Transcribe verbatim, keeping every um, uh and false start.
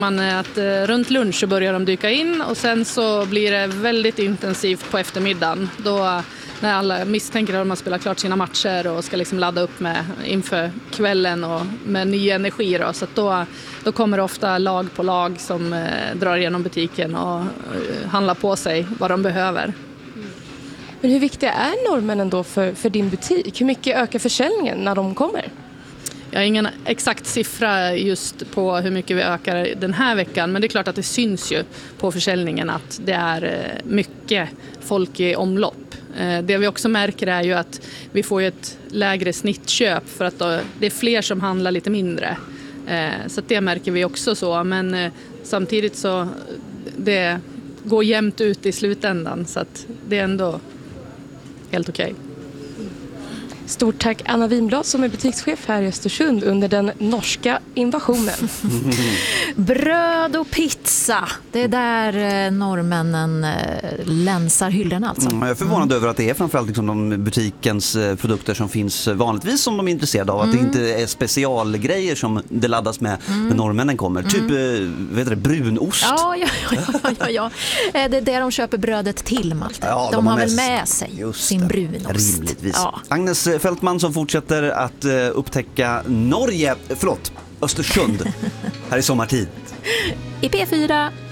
Man är att eh, runt lunch så börjar de dyka in och sen så blir det väldigt intensivt på eftermiddagen då när alla misstänker att man spelar klart sina matcher och ska liksom ladda upp med inför kvällen och med ny energi då. Så att då, då kommer det ofta lag på lag som eh, drar igenom butiken och eh, handlar på sig vad de behöver. Men hur viktiga är norrmännen då för, för din butik? Hur mycket ökar försäljningen när de kommer? Jag har ingen exakt siffra just på hur mycket vi ökar den här veckan, men det är klart att det syns ju på försäljningen att det är mycket folk i omlopp. Det vi också märker är ju att vi får ett lägre snittköp för att det är fler som handlar lite mindre. Så det märker vi också så, men samtidigt så det går jämnt ut i slutändan så att det är ändå helt okej. Stort tack Anna Winblad som är butikschef här i Östersund under den norska invasionen. Bröd och pizza, det är där norrmännen länsar hyllorna alltså. Mm, jag är förvånad mm. över att det är framförallt liksom de butikens produkter som finns vanligtvis som de är intresserade av. Mm. Att det inte är specialgrejer som det laddas med mm. när norrmännen kommer. Mm. Typ vet du, brunost. Ja, ja, ja, ja, ja. Det är det de köper brödet till, Malte. Ja, de, de har väl med sig sin brunost. Rimligtvis. Ja. Agnes Fältman som fortsätter att uh, upptäcka Norge, förlåt, Östersund här i sommartid. I P fyra.